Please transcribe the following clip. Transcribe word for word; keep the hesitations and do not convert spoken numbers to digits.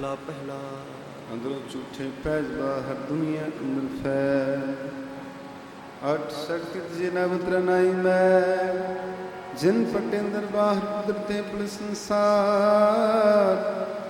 ਮਹੱਲਾ ਪਹਿਲਾ। ਅੰਦਰੋਂ ਝੂਠੇ ਪੈਜ ਬਾਹਰ ਦੁਨੀਆ ਅੰਦਰ ਫੈ। ਅੱਠ ਸ਼ਕਤਿ ਜੇ ਨਵਤਰ ਨਾਈ ਮੈਂ ਜਿਨ ਪਟੇ ਅੰਦਰ ਬਾਹਰ ਕੁਦਰਤੇ ਪੁਲ ਸੰਸਾਰ।